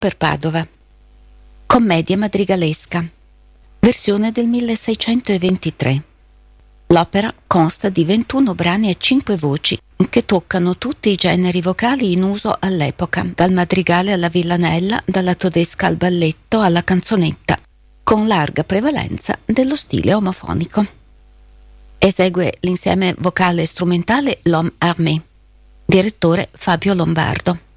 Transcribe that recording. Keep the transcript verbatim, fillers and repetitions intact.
per Padova. Commedia madrigalesca, versione del milleseicentoventitré. L'opera consta di ventuno brani a cinque voci che toccano tutti i generi vocali in uso all'epoca, dal madrigale alla villanella, dalla todesca al balletto alla canzonetta, con larga prevalenza dello stile omofonico. Esegue l'insieme vocale e strumentale L'Homme Armé, direttore Fabio Lombardo.